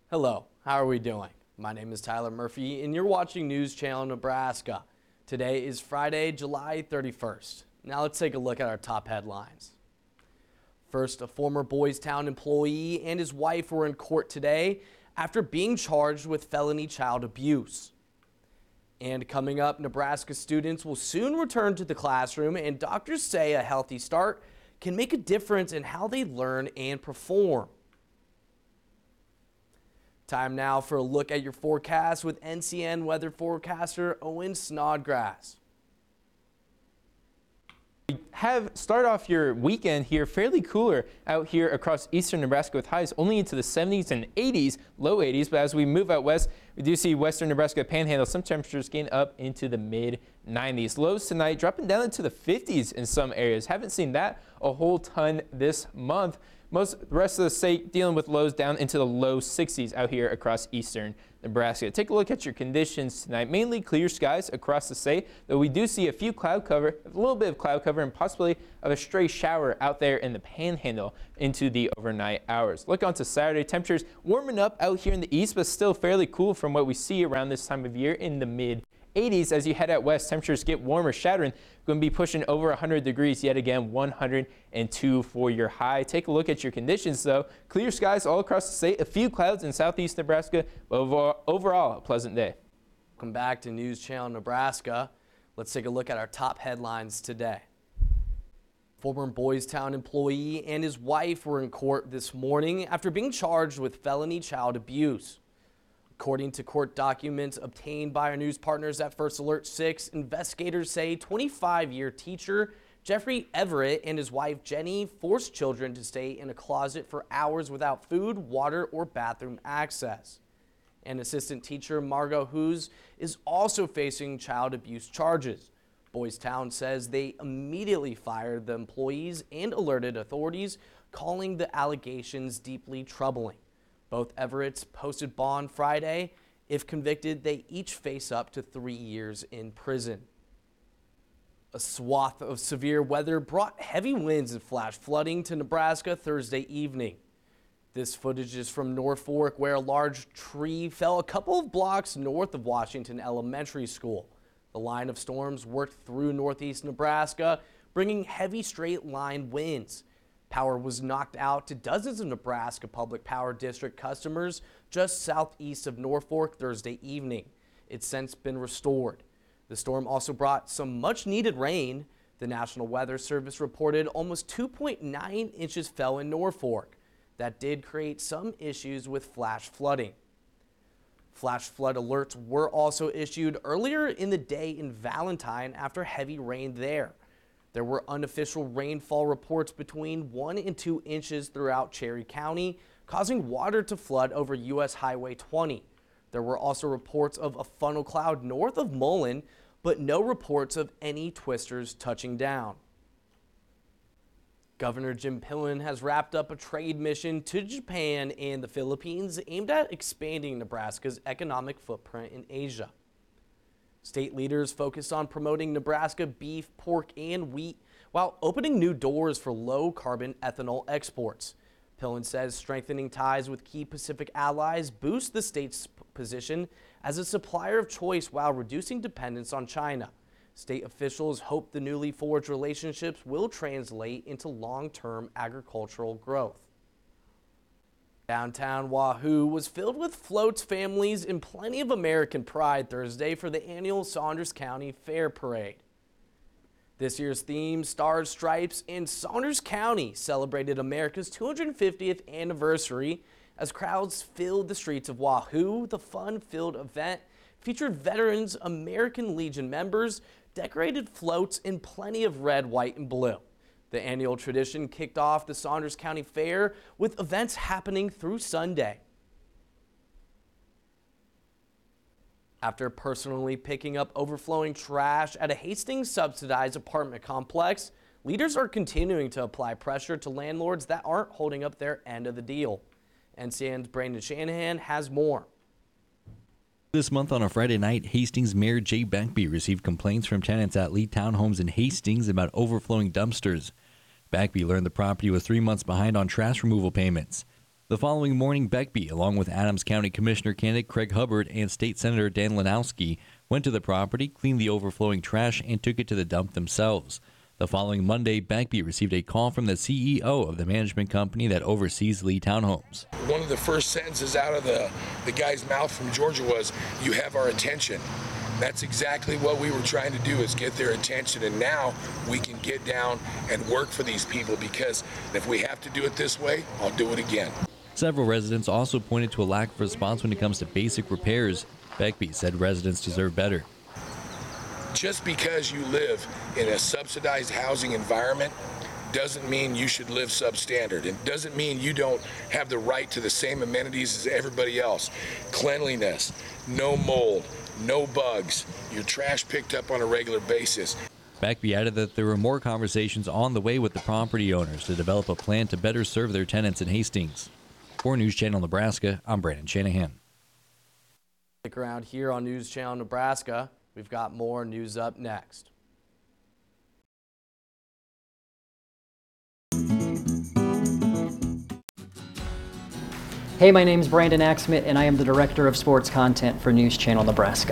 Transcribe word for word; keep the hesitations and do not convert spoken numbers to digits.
Hello, how are we doing? My name is Tyler Murphy and you're watching News Channel Nebraska. Today is Friday, July thirty-first. Now let's take a look at our top headlines. First, a former Boys Town employee and his wife were in court today after being charged with felony child abuse. And coming up, Nebraska students will soon return to the classroom, and doctors say a healthy start can make a difference in how they learn and perform. Time now for a look at your forecast with N C N weather forecaster Owen Snodgrass. Have start off your weekend here fairly cooler out here across eastern Nebraska with highs only into the seventies and eighties, low eighties. But as we move out west, we do see western Nebraska panhandle. Some temperatures gain up into the mid nineties. Lows tonight dropping down into the fifties in some areas. Haven't seen that a whole ton this month. Most the rest of the state dealing with lows down into the low sixties out here across eastern Nebraska. Take a look at your conditions tonight. Mainly clear skies across the state, though we do see a few cloud cover, a little bit of cloud cover, and possibly of a stray shower out there in the panhandle into the overnight hours. Look on to Saturday. Temperatures warming up out here in the east, but still fairly cool from what we see around this time of year in the mid eighties. As you head out west, temperatures get warmer, shattering. Going to be pushing over one hundred degrees yet again, one hundred two for your high. Take a look at your conditions though. Clear skies all across the state, a few clouds in southeast Nebraska, but overall, overall a pleasant day. Welcome back to News Channel Nebraska. Let's take a look at our top headlines today. Former Boys Town employee and his wife were in court this morning after being charged with felony child abuse. According to court documents obtained by our news partners at First Alert six, investigators say twenty-five-year teacher Jeffrey Everett and his wife Jenny forced children to stay in a closet for hours without food, water, or bathroom access. And assistant teacher Margot Hughes is also facing child abuse charges. Boys Town says they immediately fired the employees and alerted authorities, calling the allegations deeply troubling. Both Everetts posted bond Friday. If convicted, they each face up to three years in prison. A swath of severe weather brought heavy winds and flash flooding to Nebraska Thursday evening. This footage is from Norfolk, where a large tree fell a couple of blocks north of Washington Elementary School. The line of storms worked through northeast Nebraska, bringing heavy straight-line winds. Power was knocked out to dozens of Nebraska Public Power District customers just southeast of Norfolk Thursday evening. It's since been restored. The storm also brought some much-needed rain. The National Weather Service reported almost two point nine inches fell in Norfolk. That did create some issues with flash flooding. Flash flood alerts were also issued earlier in the day in Valentine after heavy rain there. There were unofficial rainfall reports between one and two inches throughout Cherry County, causing water to flood over U S Highway twenty. There were also reports of a funnel cloud north of Mullen, but no reports of any twisters touching down. Governor Jim Pillen has wrapped up a trade mission to Japan and the Philippines aimed at expanding Nebraska's economic footprint in Asia. State leaders focused on promoting Nebraska beef, pork, and wheat while opening new doors for low-carbon ethanol exports. Pillen says strengthening ties with key Pacific allies boosts the state's position as a supplier of choice while reducing dependence on China. State officials hope the newly forged relationships will translate into long-term agricultural growth. Downtown Wahoo was filled with floats, families, and plenty of American pride Thursday for the annual Saunders County Fair Parade. This year's theme, Stars, Stripes, and Saunders County celebrated America's two hundred fiftieth anniversary as crowds filled the streets of Wahoo. The fun-filled event featured veterans, American Legion members, decorated floats, and plenty of red, white, and blue. The annual tradition kicked off the Saunders County Fair with events happening through Sunday. After personally picking up overflowing trash at a Hastings subsidized apartment complex, leaders are continuing to apply pressure to landlords that aren't holding up their end of the deal. N C N's Brandon Shanahan has more. This month on a Friday night, Hastings Mayor Jay Backby received complaints from tenants at Lee Townhomes in Hastings about overflowing dumpsters. Backby learned the property was three months behind on trash removal payments. The following morning, Beckby, along with Adams County Commissioner candidate Craig Hubbard and State Senator Dan Lanowski, went to the property, cleaned the overflowing trash, and took it to the dump themselves. The following Monday, Beckby received a call from the C E O of the management company that oversees Lee Townhomes. One of the first sentences out of the, the guy's mouth from Georgia was, "You have our attention." That's exactly what we were trying to do, is get their attention, and now we can get down and work for these people, because if we have to do it this way, I'll do it again. Several residents also pointed to a lack of response when it comes to basic repairs. Beckby said residents deserve better. Just because you live in a subsidized housing environment doesn't mean you should live substandard. It doesn't mean you don't have the right to the same amenities as everybody else. Cleanliness, no mold, no bugs, your trash picked up on a regular basis. Beckby added that there were more conversations on the way with the property owners to develop a plan to better serve their tenants in Hastings. For News Channel Nebraska, I'm Brandon Shanahan. Stick around here on News Channel Nebraska. We've got more news up next. Hey, my name is Brandon Axmit, and I am the Director of Sports Content for News Channel Nebraska.